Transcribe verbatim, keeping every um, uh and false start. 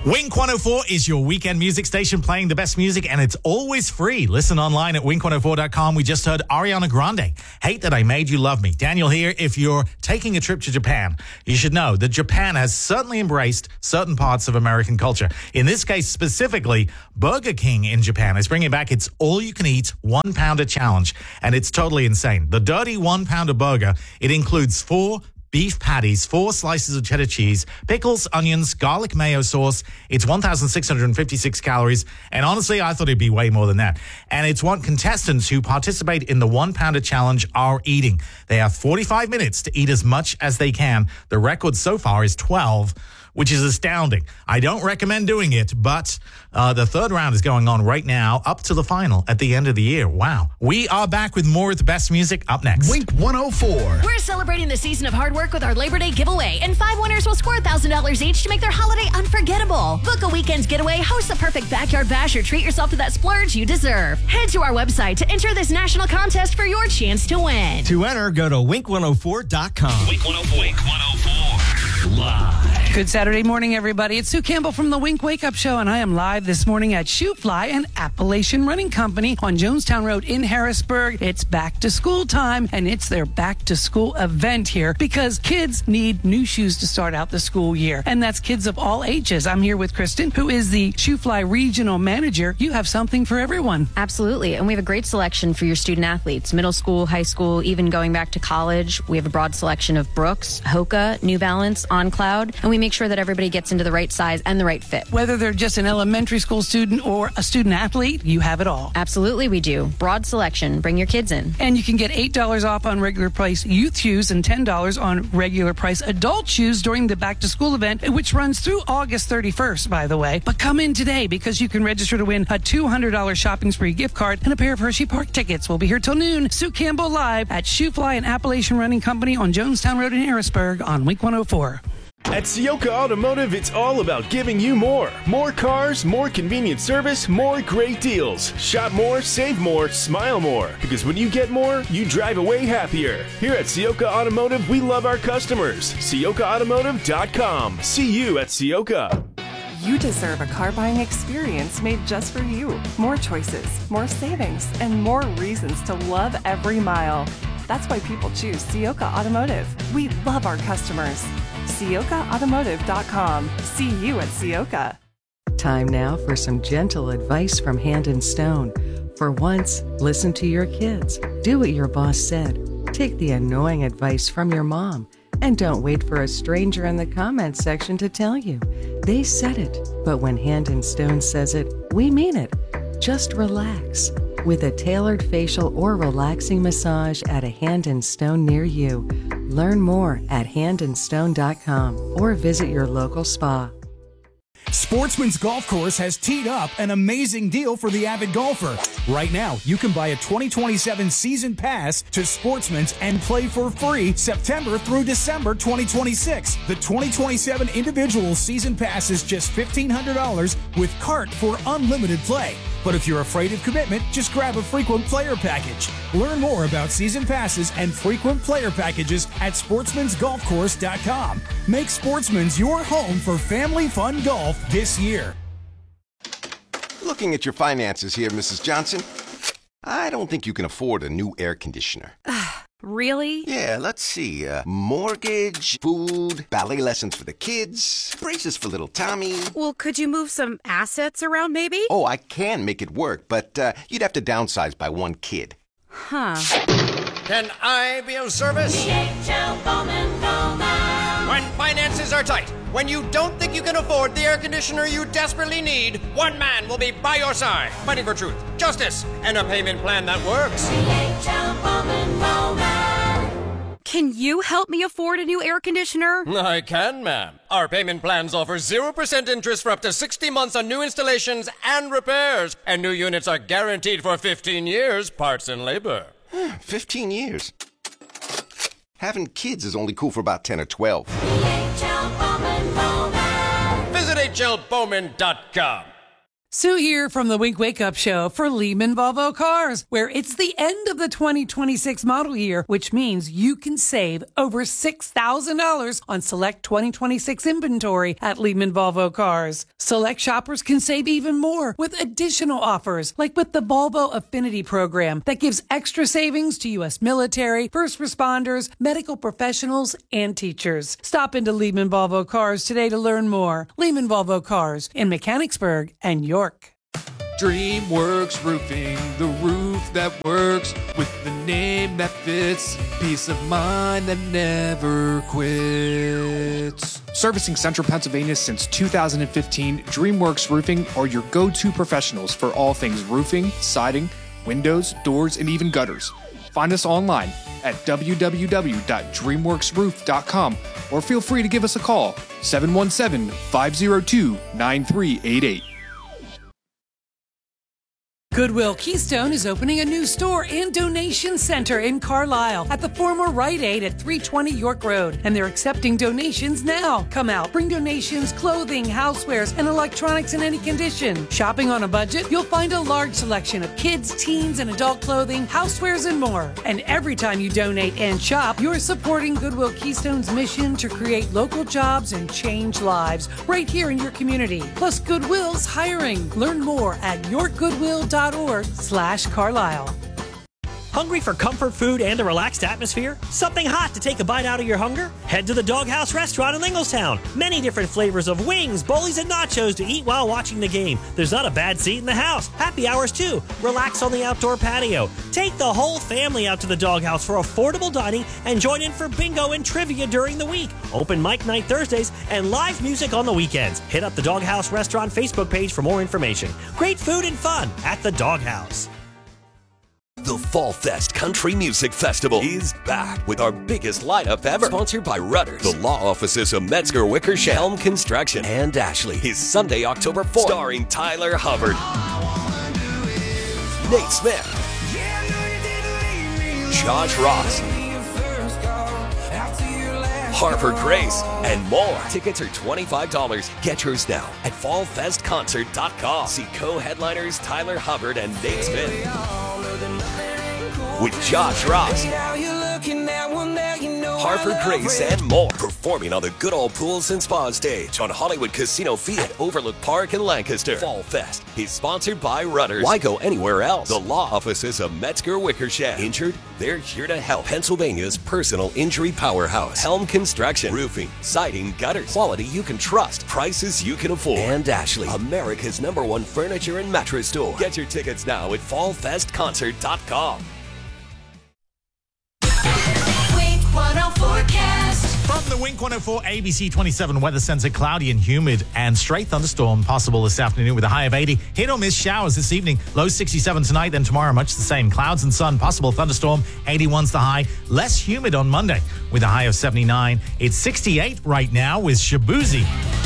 Wink one oh four is your weekend music station playing the best music, and it's always free. Listen online at wink one oh four dot com. We just heard Ariana Grande, Hate That I Made You Love Me. Daniel here. If you're taking a trip to Japan, you should know that Japan has certainly embraced certain parts of American culture. In this case, specifically, Burger King in Japan is bringing back its all-you-can-eat one-pounder challenge, and it's totally insane. The dirty one-pounder burger, it includes four beef patties, four slices of cheddar cheese, pickles, onions, garlic mayo sauce. It's one thousand six hundred fifty-six calories. And honestly, I thought it'd be way more than that. And it's what contestants who participate in the one pounder challenge are eating. They have forty-five minutes to eat as much as they can. The record so far is twelve, which is astounding. I don't recommend doing it, but uh, the third round is going on right now, up to the final at the end of the year. Wow. We are back with more of the best music up next. Wink one oh four. We're celebrating the season of hard work with our Labor Day giveaway, and five winners will score one thousand dollars each to make their holiday unforgettable. Book a weekend's getaway, host a perfect backyard bash, or treat yourself to that splurge you deserve. Head to our website to enter this national contest for your chance to win. To enter, go to wink one oh four dot com. Wink one oh four. Wink one oh four. Live. Good Saturday morning, everybody. It's Sue Campbell from the Wink Wake Up Show, and I am live this morning at Shoe Fly and Appalachian Running Company on Jonestown Road in Harrisburg. It's back to school time, and it's their back to school event here because kids need new shoes to start out the school year, and that's kids of all ages. I'm here with Kristen, who is the Shoe Fly Regional Manager. You have something for everyone. Absolutely, and we have a great selection for your student athletes, middle school, high school, even going back to college. We have a broad selection of Brooks, Hoka, New Balance, On Cloud, and we make sure that everybody gets into the right size and the right fit. Whether they're just an elementary school student or a student athlete, you have it all. Absolutely, we do. Broad selection. Bring your kids in. And you can get eight dollars off on regular price youth shoes and ten dollars on regular price adult shoes during the back to school event, which runs through August thirty-first, by the way. But come in today because you can register to win a two hundred dollars shopping spree gift card and a pair of Hershey Park tickets. We'll be here till noon. Sue Campbell live at Shoe Fly and Appalachian Running Company on Jonestown Road in Harrisburg on Wink one oh four. At Ciocca Automotive, it's all about giving you more. More cars, more convenient service, more great deals. Shop more, save more, smile more. Because when you get more, you drive away happier. Here at Ciocca Automotive, we love our customers. Ciocca Automotive dot com. See you at Ciocca. You deserve a car buying experience made just for you. More choices, more savings, and more reasons to love every mile. That's why people choose Ciocca Automotive. We love our customers. Ciocca Automotive dot com. See you at Ciocca. Time now for some gentle advice from Hand and Stone. For once, listen to your kids. Do what your boss said. Take the annoying advice from your mom. And don't wait for a stranger in the comments section to tell you. They said it, but when Hand and Stone says it, we mean it. Just relax. With a tailored facial or relaxing massage at a Hand and Stone near you. Learn more at hand and stone dot com or visit your local spa. Sportsman's Golf Course has teed up an amazing deal for the avid golfer. Right now, you can buy a twenty twenty-seven season pass to Sportsman's and play for free September through December twenty twenty-six. The twenty twenty-seven individual season pass is just fifteen hundred dollars with cart for unlimited play. But if you're afraid of commitment, just grab a frequent player package. Learn more about season passes and frequent player packages at sportsmans golf course dot com. Make Sportsman's your home for family fun golf this year. Looking at your finances here, Missus Johnson, I don't think you can afford a new air conditioner. Really? Yeah, let's see. Uh, mortgage, food, ballet lessons for the kids, braces for little Tommy. Well, could you move some assets around, maybe? Oh, I can make it work, but uh, you'd have to downsize by one kid. Huh. Can I be of service? D H L Bowman Bowman. When finances are tight, when you don't think you can afford the air conditioner you desperately need, one man will be by your side, fighting for truth, justice, and a payment plan that works. D H L Bowman Bowman. Can you help me afford a new air conditioner? I can, ma'am. Our payment plans offer zero percent interest for up to sixty months on new installations and repairs. And new units are guaranteed for fifteen years, parts and labor. fifteen years? Having kids is only cool for about ten or twelve. D H L Bowman Bowman. Visit H L Bowman dot com. Sue here from the Wink Wake Up Show for Lehman Volvo Cars, where it's the end of the twenty twenty-six model year, which means you can save over six thousand dollars on select twenty twenty-six inventory at Lehman Volvo Cars. Select shoppers can save even more with additional offers, like with the Volvo Affinity Program that gives extra savings to U S military, first responders, medical professionals, and teachers. Stop into Lehman Volvo Cars today to learn more. Lehman Volvo Cars in Mechanicsburg and York. DreamWorks Roofing, the roof that works with the name that fits, peace of mind that never quits. Servicing Central Pennsylvania since two thousand fifteen, DreamWorks Roofing are your go-to professionals for all things roofing, siding, windows, doors, and even gutters. Find us online at w w w dot dreamworks roof dot com or feel free to give us a call, seven one seven, five zero two, nine three eight eight. Goodwill Keystone is opening a new store and donation center in Carlisle at the former Rite Aid at three twenty York Road, and they're accepting donations now. Come out, bring donations, clothing, housewares, and electronics in any condition. Shopping on a budget? You'll find a large selection of kids, teens, and adult clothing, housewares, and more. And every time you donate and shop, you're supporting Goodwill Keystone's mission to create local jobs and change lives right here in your community. Plus, Goodwill's hiring. Learn more at your goodwill dot org slash Carlisle. Hungry for comfort food and a relaxed atmosphere? Something hot to take a bite out of your hunger? Head to the Doghouse Restaurant in Inglestown. Many different flavors of wings, bowlies, and nachos to eat while watching the game. There's not a bad seat in the house. Happy hours too. Relax on the outdoor patio. Take the whole family out to the Doghouse for affordable dining and join in for bingo and trivia during the week. Open mic night Thursdays and live music on the weekends. Hit up the Doghouse Restaurant Facebook page for more information. Great food and fun at the Doghouse. The Fall Fest Country Music Festival is back with our biggest lineup ever. Sponsored by Rudders, the law offices of Metzger Wickersham, Helm Construction, and Ashley. Is Sunday, October fourth. Starring Tyler Hubbard, Nate Smith, Josh Ross, Harper Grace, and more. Tickets are twenty-five dollars. Get yours now at fall fest concert dot com. See co-headliners Tyler Hubbard and Nate Smith with Josh Ross, Harper Grace, and more. Performing on the Good Old Pools and Spa stage on Hollywood Casino Field at Overlook Park in Lancaster. Fall Fest is sponsored by Rudders. Why go anywhere else? The law offices of Metzger Wickersham. Injured? They're here to help. Pennsylvania's personal injury powerhouse. Helm Construction. Roofing, siding, gutters. Quality you can trust. Prices you can afford. And Ashley, America's number one furniture and mattress store. Get your tickets now at fall fest concert dot com. one oh forecast. From the Wink one oh four A B C twenty-seven Weather Center, cloudy and humid and straight thunderstorm possible this afternoon with a high of eighty. Hit or miss showers this evening. Low sixty-seven tonight, then tomorrow much the same. Clouds and sun, possible thunderstorm. eighty-one's the high. Less humid on Monday with a high of seventy-nine. It's sixty-eight right now with Shabuzi.